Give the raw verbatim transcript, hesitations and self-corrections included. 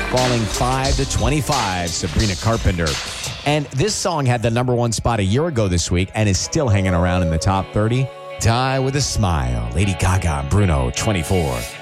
falling five to twenty-five, Sabrina Carpenter. And this song had the number one spot a year ago this week and is still hanging around in the top thirty. Die with a Smile, Lady Gaga and Bruno, twenty-four.